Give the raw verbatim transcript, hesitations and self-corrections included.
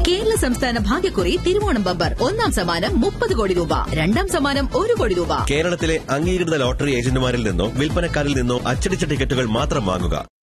കേരള സംസ്ഥാന ഭാഗ്യക്കുറി തിരുവോണം ബമ്പർ ഒന്നാം സമ്മാനം മുപ്പത് കോടി രൂപ, രണ്ടാം സമ്മാനം ഒരു കോടി രൂപ. കേരളത്തിലെ അംഗീകൃത ലോട്ടറി ഏജന്റുമാരിൽ നിന്നോ വിൽപ്പനക്കാരിൽ നിന്നോ അച്ചടിച്ച ടിക്കറ്റുകൾ മാത്രം വാങ്ങുക.